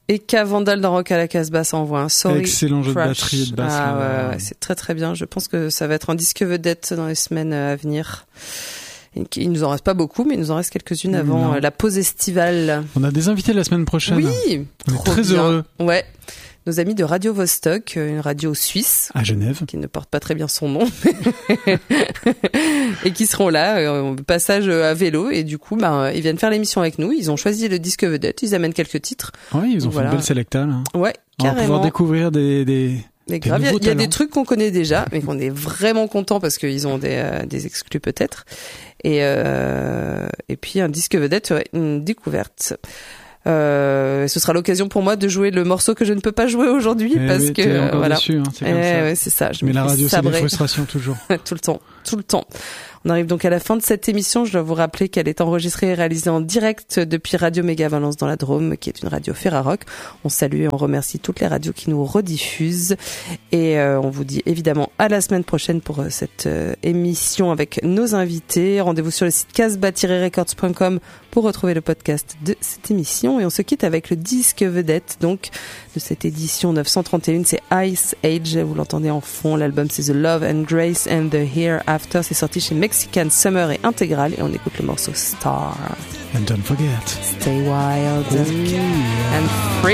Et K Vandal dans Rock à la Casbah, ça envoie un sorry. Excellent jeu de Crash. batterie et de basse. Ouais, c'est très très bien. Je pense que ça va être un disque vedette dans les semaines à venir. Il nous en reste pas beaucoup, mais il nous en reste quelques-unes avant la pause estivale. On a des invités la semaine prochaine. Oui, on est très heureux. Ouais. Nos amis de Radio Vostok, une radio suisse. À Genève. Qui ne porte pas très bien son nom. Et qui seront là, passage à vélo. Et du coup, ils viennent faire l'émission avec nous. Ils ont choisi le disque vedette. Ils amènent quelques titres. Oui, ils ont fait une belle sélecta, là. Ouais, on carrément. va pouvoir découvrir des grave, il y a des trucs qu'on connaît déjà, mais qu'on est vraiment content parce qu'ils ont des exclus peut-être. Et puis un disque vedette, une découverte. Ce sera l'occasion pour moi de jouer le morceau que je ne peux pas jouer aujourd'hui parce que voilà. Déçu, c'est comme ça. Ouais, c'est ça. Mais la radio, c'est des frustrations toujours. Tout le temps. On arrive donc à la fin de cette émission. Je dois vous rappeler qu'elle est enregistrée et réalisée en direct depuis Radio Méga Valence dans la Drôme, qui est une radio Ferrarock. On salue et on remercie toutes les radios qui nous rediffusent. Et on vous dit évidemment à la semaine prochaine pour cette émission avec nos invités. Rendez-vous sur le site casbah-records.com pour retrouver le podcast de cette émission. Et on se quitte avec le disque vedette donc de cette édition 931. C'est Ice Age. Vous l'entendez en fond. L'album c'est The Love and Grace and the Hereafter. C'est sorti chez Mexican Summer et Intégral. Et on écoute le morceau Star. And don't forget. Stay wild and free.